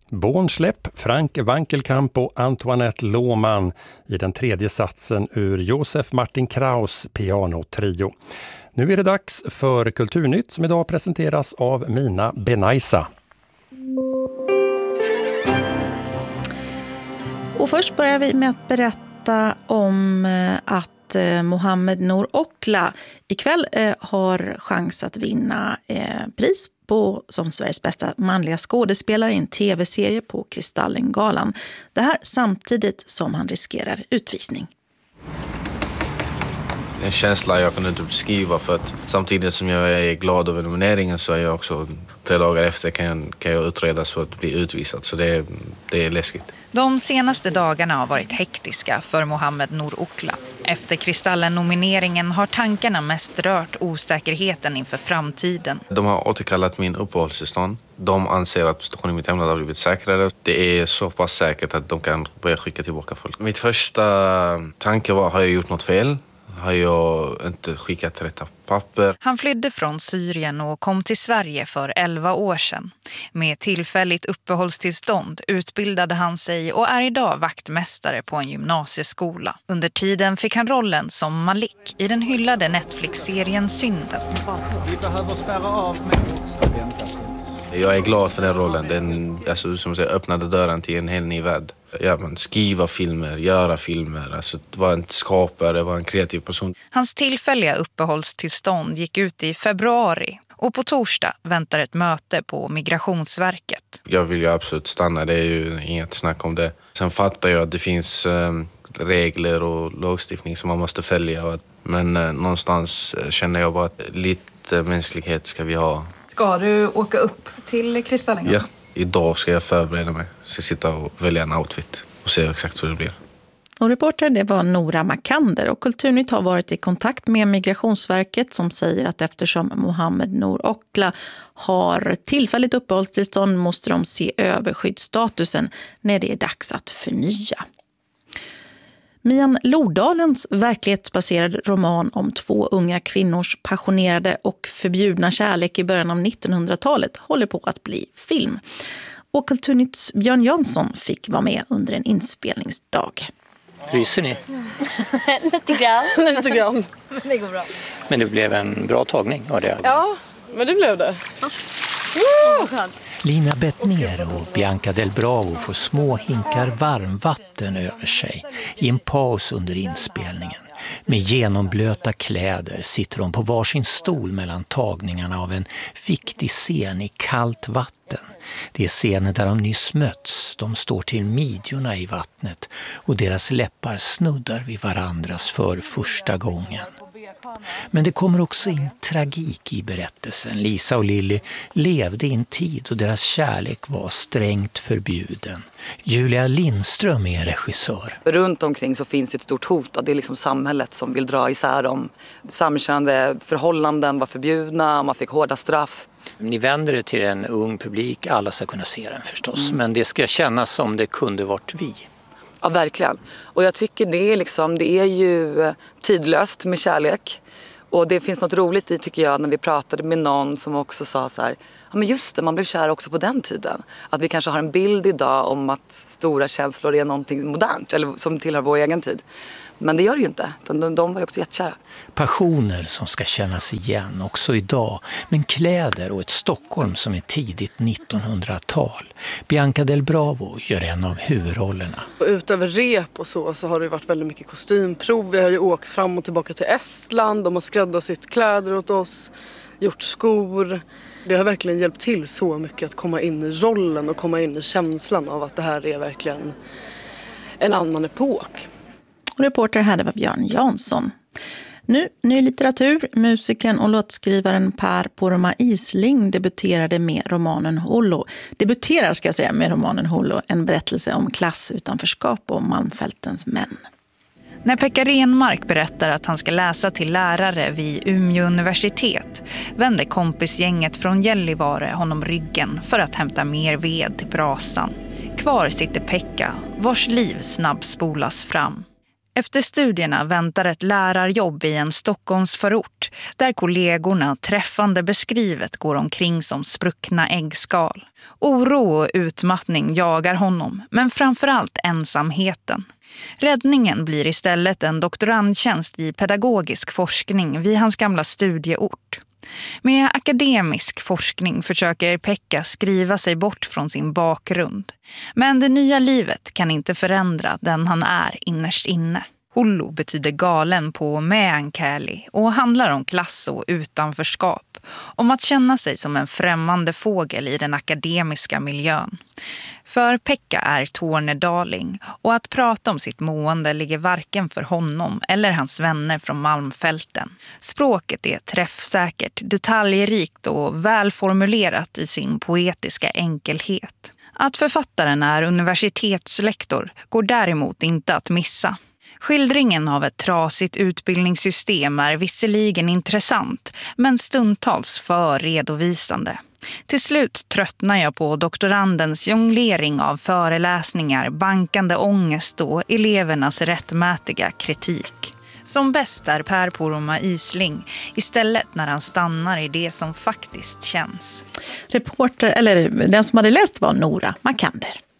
Bornsläpp, Frank Wankelkamp och Antoinette Lohman i den tredje satsen ur Josef Martin Kraus pianotrio. Nu är det dags för Kulturnytt som idag presenteras av Mina Benaisa. Och först börjar vi med att berätta om att Mohammed Nour Okla ikväll har chans att vinna pris som Sveriges bästa manliga skådespelare i en tv-serie på Kristallengalan. Det här samtidigt som han riskerar utvisning. En känsla jag kan inte beskriva, för att samtidigt som jag är glad över nomineringen så är jag också 3 dagar efter kan jag utredas för att bli utvisad. Så det är läskigt. De senaste dagarna har varit hektiska för Mohammed Nour Okla. Efter Kristallen-nomineringen har tankarna mest rört osäkerheten inför framtiden. De har återkallat min uppehållstillstånd. De anser att situationen i mitt hemland har blivit säkrare. Det är så pass säkert att de kan börja skicka tillbaka folk. Mitt första tanke var, har jag gjort något fel? Har jag inte skickat rätta papper? Han flydde från Syrien och kom till Sverige för 11 år sedan. Med tillfälligt uppehållstillstånd utbildade han sig och är idag vaktmästare på en gymnasieskola. Under tiden fick han rollen som Malik i den hyllade Netflix-serien Synden. Vi behöver spärra av Jag är glad för den rollen. Den som säger, öppnade dörren till en hel ny värld. Skriva filmer, göra filmer, vara en skapare, vara en kreativ person. Hans tillfälliga uppehållstillstånd gick ut i februari och på torsdag väntar ett möte på Migrationsverket. Jag vill ju absolut stanna, det är ju inget snack om det. Sen fattar jag att det finns regler och lagstiftning som man måste följa. Men någonstans känner jag bara att lite mänsklighet ska vi ha. Ska du åka upp till Kristallen? Ja, idag ska jag förbereda mig. Ska sitta och välja en outfit och se exakt hur det blir. Och reportern det var Nora Makander, och Kulturnytt har varit i kontakt med Migrationsverket som säger att eftersom Mohammed Nour Okla har tillfälligt uppehållstillstånd måste de se över skyddsstatusen när det är dags att förnya. Mian Lordalens verklighetsbaserade roman om 2 unga kvinnors passionerade och förbjudna kärlek i början av 1900-talet håller på att bli film. Och Kulturnytts Björn Jansson fick vara med under en inspelningsdag. Fryser ni? Lite grann. Lite grann. Men det går bra. Men det blev en bra tagning av det. Ja, men det blev det. Lina Bettner och Bianca Del Bravo får små hinkar varmvatten över sig i en paus under inspelningen. Med genomblöta kläder sitter de på varsin stol mellan tagningarna av en viktig scen i kallt vatten. Det är scener där de nyss mötts. De står till midjorna i vattnet och deras läppar snuddar vid varandras för första gången. Men det kommer också in tragik i berättelsen. Lisa och Lilly levde i en tid och deras kärlek var strängt förbjuden. Julia Lindström är regissör. Runt omkring så finns ett stort hot. Det är liksom samhället som vill dra isär dem. Samkönade förhållanden var förbjudna, man fick hårda straff. Ni vänder er till en ung publik, alla ska kunna se den förstås. Men det ska kännas som det kunde varit vi. Ja, verkligen. Och jag tycker det är ju tidlöst med kärlek. Och det finns något roligt i, tycker jag, när vi pratade med någon som också sa så här, ja men just det, man blev kär också på den tiden. Att vi kanske har en bild idag om att stora känslor är någonting modernt eller som tillhör vår egen tid. Men det gör det ju inte. De var ju också jättekära. Passioner som ska kännas igen också idag. Men kläder och ett Stockholm som är tidigt 1900-tal. Bianca Del Bravo gör en av huvudrollerna. Och utöver rep och så har det varit väldigt mycket kostymprov. Vi har ju åkt fram och tillbaka till Estland. De har skräddarsytt kläder åt oss. Gjort skor. Det har verkligen hjälpt till så mycket att komma in i rollen och komma in i känslan av att det här är verkligen en annan epok. Och reporter här det var Björn Jansson. Nu, ny litteratur. Musikern och låtskrivaren Per Poromaa Isling debuterar med romanen Hollo, en berättelse om klassutanförskap och Malmfältens män. När Pekka Renmark berättar att han ska läsa till lärare vid Umeå universitet vänder kompisgänget från Gällivare honom ryggen för att hämta mer ved till brasan. Kvar sitter Pekka, vars liv snabbspolas fram. Efter studierna väntar ett lärarjobb i en Stockholmsförort där kollegorna träffande beskrivet går omkring som spruckna äggskal. Oro och utmattning jagar honom, men framförallt ensamheten. Räddningen blir istället en doktorandtjänst i pedagogisk forskning vid hans gamla studieort. Med akademisk forskning försöker Pekka skriva sig bort från sin bakgrund. Men det nya livet kan inte förändra den han är innerst inne. Hullu betyder galen på meänkieli och handlar om klass och utanförskap. Om att känna sig som en främmande fågel i den akademiska miljön. För Pekka är tornedaling och att prata om sitt mående ligger varken för honom eller hans vänner från Malmfälten. Språket är träffsäkert, detaljrikt och välformulerat i sin poetiska enkelhet. Att författaren är universitetslektor går däremot inte att missa. Skildringen av ett trasigt utbildningssystem är visserligen intressant, men stundtals för redovisande. Till slut tröttnar jag på doktorandens jonglering av föreläsningar, bankande ångest och elevernas rättmätiga kritik. Som bäst är Per Poromaa Isling, istället när han stannar i det som faktiskt känns. Den som hade läst var Nora Makander.